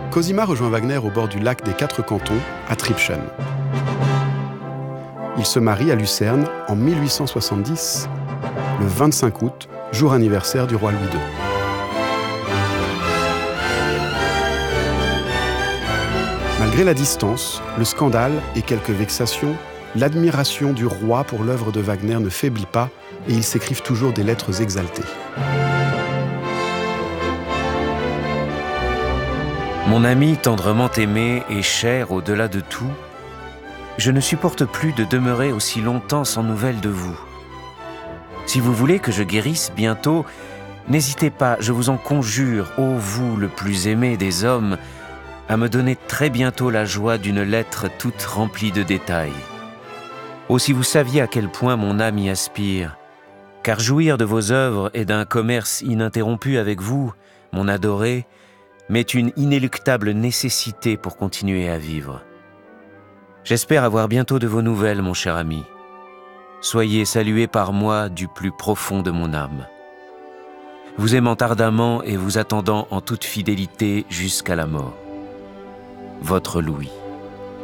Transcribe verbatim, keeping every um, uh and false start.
Cosima rejoint Wagner au bord du lac des Quatre Cantons, à Tribschen. Il se marie à Lucerne en mille huit cent soixante-dix, le vingt-cinq août, jour anniversaire du roi Louis deux. Malgré la distance, le scandale et quelques vexations, l'admiration du roi pour l'œuvre de Wagner ne faiblit pas et ils s'écrivent toujours des lettres exaltées. Mon ami tendrement aimé et cher au-delà de tout, je ne supporte plus de demeurer aussi longtemps sans nouvelles de vous. Si vous voulez que je guérisse bientôt, n'hésitez pas, je vous en conjure, ô vous le plus aimé des hommes, à me donner très bientôt la joie d'une lettre toute remplie de détails. Oh, si vous saviez à quel point mon âme y aspire, car jouir de vos œuvres et d'un commerce ininterrompu avec vous, mon adoré, m'est une inéluctable nécessité pour continuer à vivre. J'espère avoir bientôt de vos nouvelles, mon cher ami. Soyez salué par moi du plus profond de mon âme. Vous aimant ardemment et vous attendant en toute fidélité jusqu'à la mort. Votre Louis.